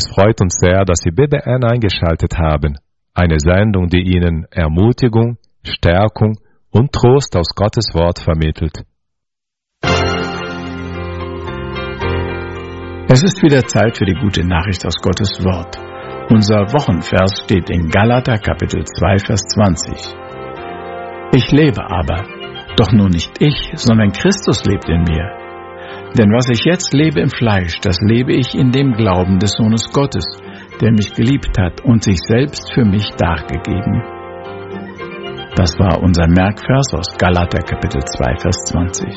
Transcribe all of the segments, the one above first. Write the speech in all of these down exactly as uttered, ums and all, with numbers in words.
Es freut uns sehr, dass Sie B B N eingeschaltet haben. Eine Sendung, die Ihnen Ermutigung, Stärkung und Trost aus Gottes Wort vermittelt. Es ist wieder Zeit für die gute Nachricht aus Gottes Wort. Unser Wochenvers steht in Galater Kapitel zwei, Vers zwanzig. Ich lebe aber, doch nun nicht ich, sondern Christus lebt in mir. Denn was ich jetzt lebe im Fleisch, das lebe ich in dem Glauben des Sohnes Gottes, der mich geliebt hat und sich selbst für mich dargegeben. Das war unser Merkvers aus Galater Kapitel zwei, Vers zwanzig.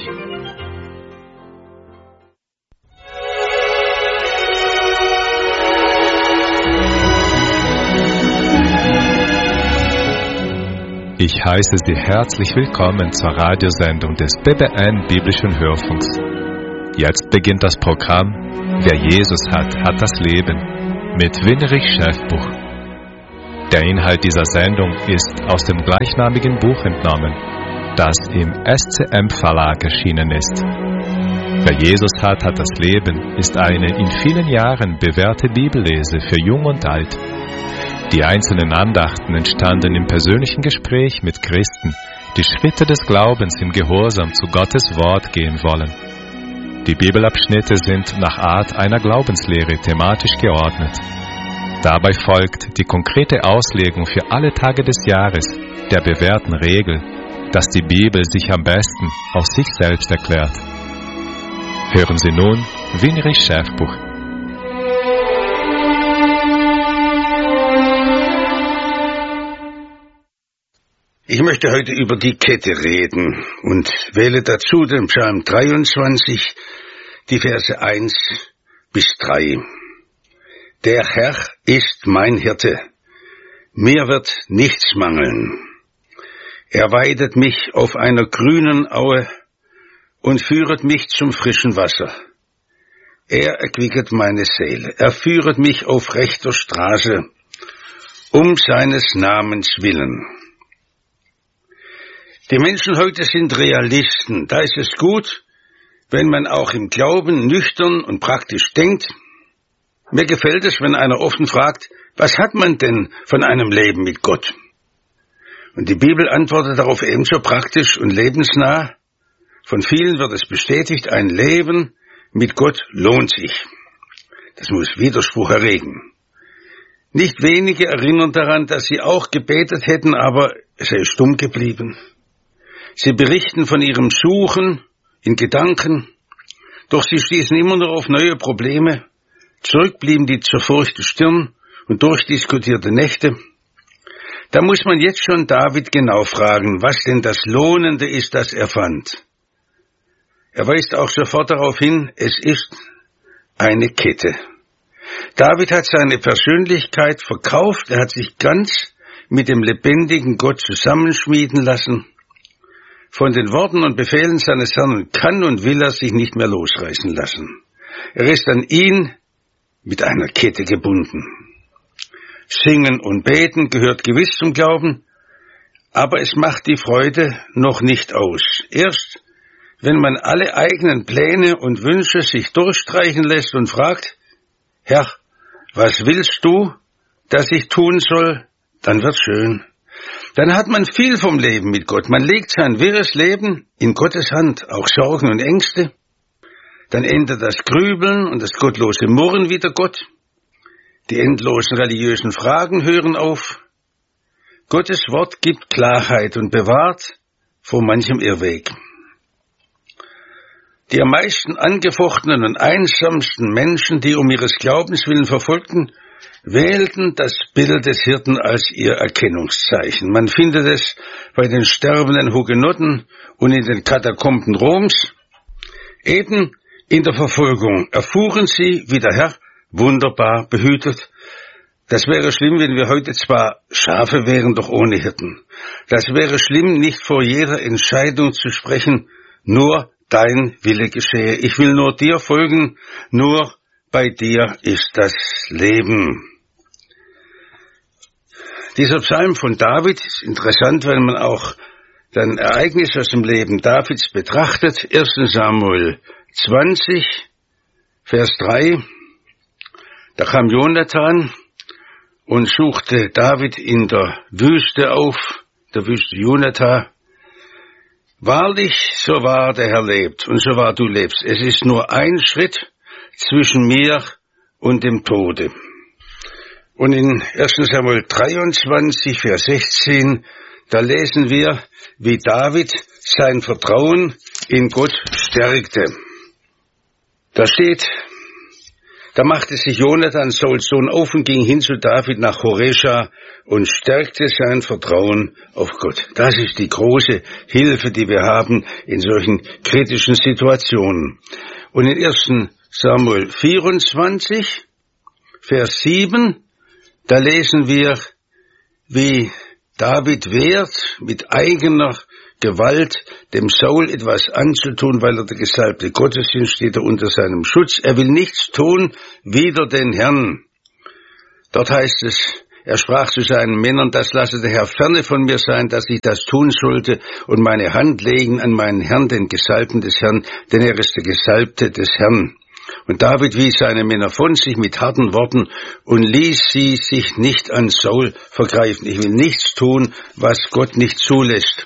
Ich heiße Sie herzlich willkommen zur Radiosendung des B B N Biblischen Hörfunks. Jetzt beginnt das Programm Wer Jesus hat, hat das Leben mit Winrich Schäfbuch. Der Inhalt dieser Sendung ist aus dem gleichnamigen Buch entnommen, das im S C M Verlag erschienen ist. Wer Jesus hat, hat das Leben ist eine in vielen Jahren bewährte Bibellese für Jung und Alt. Die einzelnen Andachten entstanden im persönlichen Gespräch mit Christen, die Schritte des Glaubens im Gehorsam zu Gottes Wort gehen wollen. Die Bibelabschnitte sind nach Art einer Glaubenslehre thematisch geordnet. Dabei folgt die konkrete Auslegung für alle Tage des Jahres der bewährten Regel, dass die Bibel sich am besten aus sich selbst erklärt. Hören Sie nun Winrich Schäfbuch. Ich möchte heute über die Kette reden und wähle dazu den Psalm dreiundzwanzig, die Verse eins bis drei. Der Herr ist mein Hirte, mir wird nichts mangeln. Er weidet mich auf einer grünen Aue und führet mich zum frischen Wasser. Er erquicket meine Seele, er führet mich auf rechter Straße, um seines Namens willen. Die Menschen heute sind Realisten. Da ist es gut, wenn man auch im Glauben nüchtern und praktisch denkt. Mir gefällt es, wenn einer offen fragt, was hat man denn von einem Leben mit Gott? Und die Bibel antwortet darauf ebenso praktisch und lebensnah. Von vielen wird es bestätigt, ein Leben mit Gott lohnt sich. Das muss Widerspruch erregen. Nicht wenige erinnern daran, dass sie auch gebetet hätten, aber es sei stumm geblieben. Sie berichten von ihrem Suchen in Gedanken, doch sie stießen immer noch auf neue Probleme. Zurück blieben die zerfurchte Stirn und durchdiskutierte Nächte. Da muss man jetzt schon David genau fragen, was denn das Lohnende ist, das er fand. Er weist auch sofort darauf hin, es ist eine Kette. David hat seine Persönlichkeit verkauft, er hat sich ganz mit dem lebendigen Gott zusammenschmieden lassen. Von den Worten und Befehlen seines Herrn kann und will er sich nicht mehr losreißen lassen. Er ist an ihn mit einer Kette gebunden. Singen und Beten gehört gewiss zum Glauben, aber es macht die Freude noch nicht aus. Erst wenn man alle eigenen Pläne und Wünsche sich durchstreichen lässt und fragt, Herr, was willst du, dass ich tun soll, dann wird's schön. Dann hat man viel vom Leben mit Gott. Man legt sein wirres Leben in Gottes Hand, auch Sorgen und Ängste. Dann endet das Grübeln und das gottlose Murren wider Gott. Die endlosen religiösen Fragen hören auf. Gottes Wort gibt Klarheit und bewahrt vor manchem Irrweg. Die am meisten angefochtenen und einsamsten Menschen, die um ihres Glaubens willen verfolgten, wählten das Bild des Hirten als ihr Erkennungszeichen. Man findet es bei den sterbenden Hugenotten und in den Katakomben Roms. Eben in der Verfolgung erfuhren sie, wie der Herr wunderbar behütet. Das wäre schlimm, wenn wir heute zwar Schafe wären, doch ohne Hirten. Das wäre schlimm, nicht vor jeder Entscheidung zu sprechen, nur dein Wille geschehe. Ich will nur dir folgen, nur bei dir ist das Leben. Dieser Psalm von David ist interessant, weil man auch dann Ereignisse aus dem Leben Davids betrachtet. erster Samuel zwanzig, Vers drei. Da kam Jonathan und suchte David in der Wüste auf, der Wüste Jonathan. Wahrlich, so wahr der Herr lebt und so wahr du lebst. Es ist nur ein Schritt zwischen mir und dem Tode. Und in erster Samuel dreiundzwanzig, Vers sechzehn, da lesen wir, wie David sein Vertrauen in Gott stärkte. Da steht, da machte sich Jonathan, Sauls Sohn, auf und ging hin zu David nach Horesha und stärkte sein Vertrauen auf Gott. Das ist die große Hilfe, die wir haben in solchen kritischen Situationen. Und in erster Samuel vierundzwanzig, Vers sieben, da lesen wir, wie David wehrt, mit eigener Gewalt dem Saul etwas anzutun, weil er der Gesalbte Gottes ist, steht er unter seinem Schutz. Er will nichts tun wider den Herrn. Dort heißt es, er sprach zu seinen Männern, das lasse der Herr ferne von mir sein, dass ich das tun sollte und meine Hand legen an meinen Herrn, den Gesalbten des Herrn, denn er ist der Gesalbte des Herrn. Und David wies seine Männer von sich mit harten Worten und ließ sie sich nicht an Saul vergreifen. Ich will nichts tun, was Gott nicht zulässt.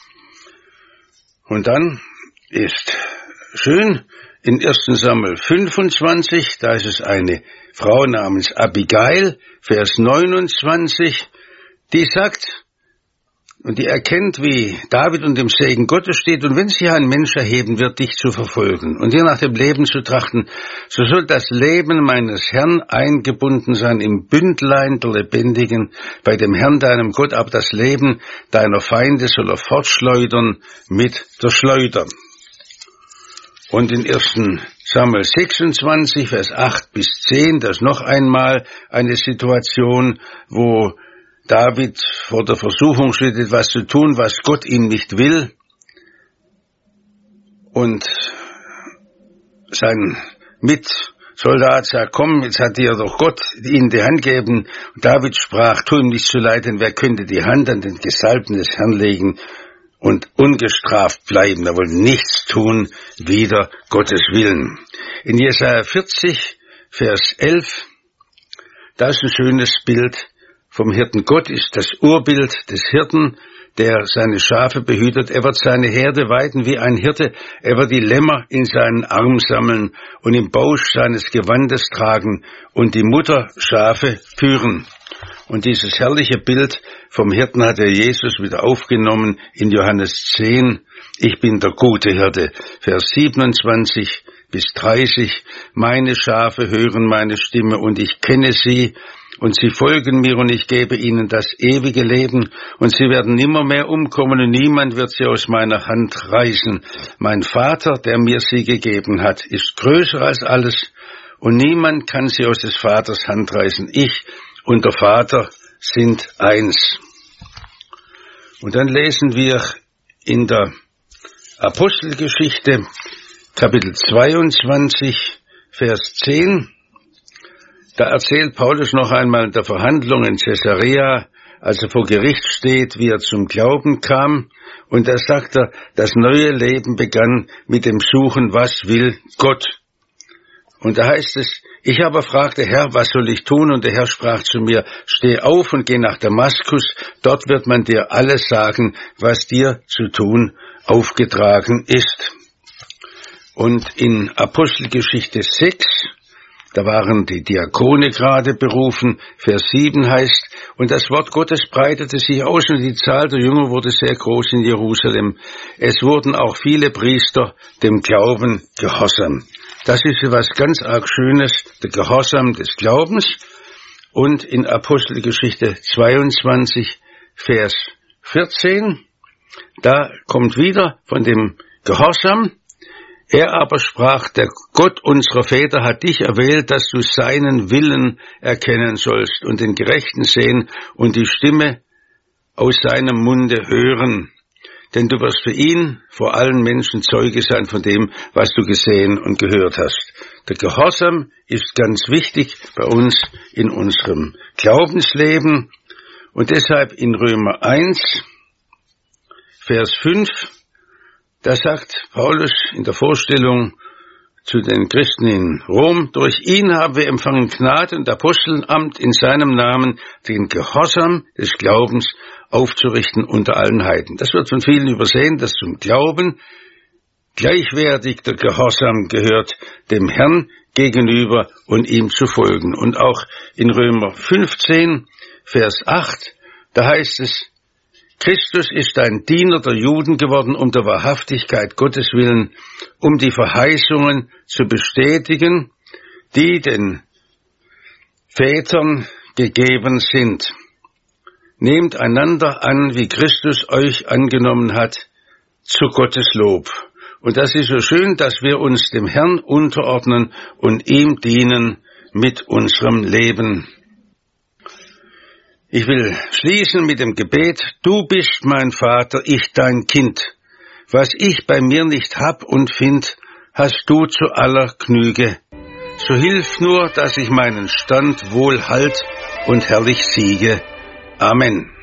Und dann ist schön in erster Samuel fünfundzwanzig, da ist es eine Frau namens Abigail, Vers neunundzwanzig, die sagt, und die erkennt, wie David unter dem Segen Gottes steht, und wenn sich ein Mensch erheben wird, dich zu verfolgen und dir nach dem Leben zu trachten, so soll das Leben meines Herrn eingebunden sein im Bündlein der Lebendigen, bei dem Herrn deinem Gott, aber das Leben deiner Feinde soll er fortschleudern mit der Schleuder. Und in erster Samuel sechsundzwanzig, Vers acht bis zehn, das ist noch einmal eine Situation, wo David vor der Versuchung steht, etwas zu tun, was Gott ihm nicht will. Und sein Mitsoldat sagt, komm, jetzt hat dir doch Gott ihn die Hand gegeben. Und David sprach, tu ihm nicht zu leid, denn wer könnte die Hand an den Gesalbten des Herrn legen und ungestraft bleiben? Er wollte nichts tun, wider Gottes Willen. In Jesaja vierzig, Vers elf, da ist ein schönes Bild vom Hirten. Gott ist das Urbild des Hirten, der seine Schafe behütet. Er wird seine Herde weiden wie ein Hirte. Er wird die Lämmer in seinen Arm sammeln und im Bausch seines Gewandes tragen und die Mutterschafe führen. Und dieses herrliche Bild vom Hirten hat der Jesus wieder aufgenommen in Johannes zehn. Ich bin der gute Hirte. Vers siebenundzwanzig bis dreißig. Meine Schafe hören meine Stimme und ich kenne sie. Und sie folgen mir und ich gebe ihnen das ewige Leben und sie werden nimmermehr umkommen und niemand wird sie aus meiner Hand reißen. Mein Vater, der mir sie gegeben hat, ist größer als alles und niemand kann sie aus des Vaters Hand reißen. Ich und der Vater sind eins. Und dann lesen wir in der Apostelgeschichte, Kapitel zweiundzwanzig, Vers zehn, da erzählt Paulus noch einmal in der Verhandlung in Caesarea, als er vor Gericht steht, wie er zum Glauben kam. Und da sagt er, das neue Leben begann mit dem Suchen, was will Gott? Und da heißt es, ich aber fragte, Herr, was soll ich tun? Und der Herr sprach zu mir, steh auf und geh nach Damaskus, dort wird man dir alles sagen, was dir zu tun aufgetragen ist. Und in Apostelgeschichte sechs, da waren die Diakone gerade berufen, Vers sieben heißt, und das Wort Gottes breitete sich aus und die Zahl der Jünger wurde sehr groß in Jerusalem. Es wurden auch viele Priester dem Glauben gehorsam. Das ist etwas ganz arg Schönes, der Gehorsam des Glaubens. Und in Apostelgeschichte zweiundzwanzig, Vers vierzehn, da kommt wieder von dem Gehorsam. Er aber sprach, der Gott unserer Väter hat dich erwählt, dass du seinen Willen erkennen sollst und den Gerechten sehen und die Stimme aus seinem Munde hören. Denn du wirst für ihn vor allen Menschen Zeuge sein von dem, was du gesehen und gehört hast. Der Gehorsam ist ganz wichtig bei uns in unserem Glaubensleben. Und deshalb in Römer eins, Vers fünf, da sagt Paulus in der Vorstellung zu den Christen in Rom: Durch ihn haben wir empfangen Gnade und Apostelamt in seinem Namen, den Gehorsam des Glaubens aufzurichten unter allen Heiden. Das wird von vielen übersehen, dass zum Glauben gleichwertig der Gehorsam gehört, dem Herrn gegenüber und ihm zu folgen. Und auch in Römer fünfzehn, Vers acht, da heißt es: Christus ist ein Diener der Juden geworden, um der Wahrhaftigkeit Gottes willen, um die Verheißungen zu bestätigen, die den Vätern gegeben sind. Nehmt einander an, wie Christus euch angenommen hat, zu Gottes Lob. Und das ist so schön, dass wir uns dem Herrn unterordnen und ihm dienen mit unserem Leben. Ich will schließen mit dem Gebet: Du bist mein Vater, ich dein Kind. Was ich bei mir nicht hab und find, hast du zu aller Gnüge. So hilf nur, dass ich meinen Stand wohl halt und herrlich siege. Amen.